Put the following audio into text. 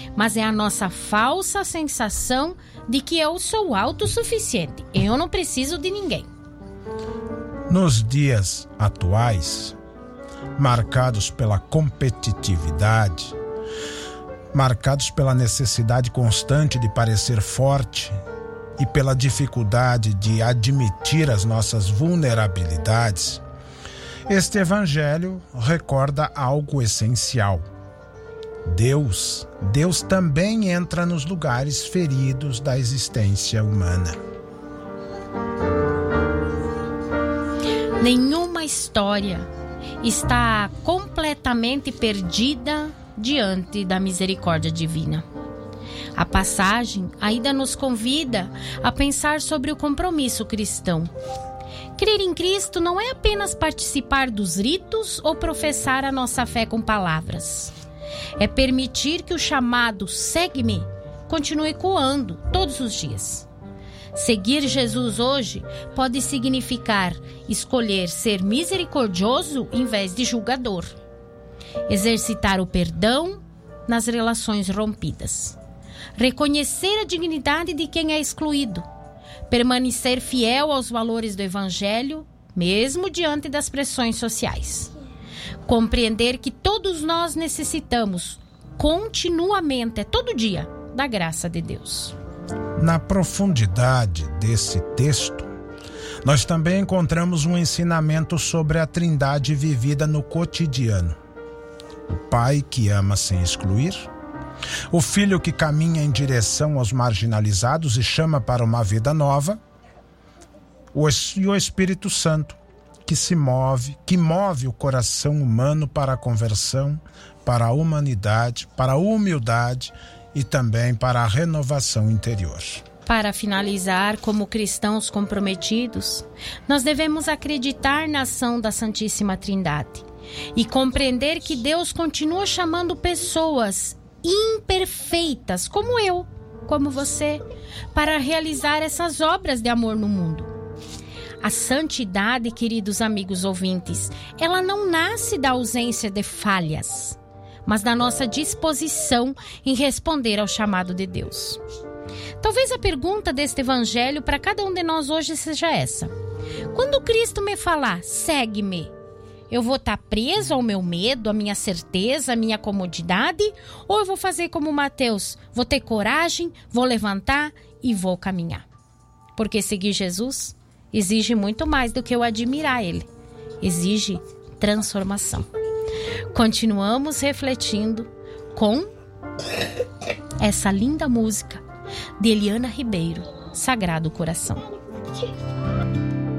mas é a nossa falsa sensação de que eu sou autossuficiente. Eu não preciso de ninguém. Nos dias atuais, marcados pela competitividade, marcados pela necessidade constante de parecer forte e pela dificuldade de admitir as nossas vulnerabilidades, este evangelho recorda algo essencial. Deus também entra nos lugares feridos da existência humana. Nenhuma história está completamente perdida diante da misericórdia divina. A passagem ainda nos convida a pensar sobre o compromisso cristão. Crer em Cristo não é apenas participar dos ritos ou professar a nossa fé com palavras. É permitir que o chamado "segue-me" continue ecoando todos os dias. Seguir Jesus hoje pode significar escolher ser misericordioso em vez de julgador. Exercitar o perdão nas relações rompidas. Reconhecer a dignidade de quem é excluído. Permanecer fiel aos valores do Evangelho, mesmo diante das pressões sociais. Compreender que todos nós necessitamos continuamente, todo dia, da graça de Deus. Na profundidade desse texto, nós também encontramos um ensinamento sobre a Trindade vivida no cotidiano. O Pai que ama sem excluir, o Filho que caminha em direção aos marginalizados e chama para uma vida nova, e o Espírito Santo que move o coração humano para a conversão, para a humanidade, para a humildade e também para a renovação interior. Para finalizar, como cristãos comprometidos, nós devemos acreditar na ação da Santíssima Trindade e compreender que Deus continua chamando pessoas imperfeitas, como eu, como você, para realizar essas obras de amor no mundo. A santidade, queridos amigos ouvintes, ela não nasce da ausência de falhas, mas da nossa disposição em responder ao chamado de Deus. Talvez a pergunta deste evangelho para cada um de nós hoje seja essa: quando Cristo me falar, segue-me, eu vou estar preso ao meu medo, à minha certeza, à minha comodidade? Ou eu vou fazer como Mateus, vou ter coragem, vou levantar e vou caminhar? Porque seguir Jesus exige muito mais do que eu admirar Ele. Exige transformação. Continuamos refletindo com essa linda música de Eliana Ribeiro, Sagrado Coração.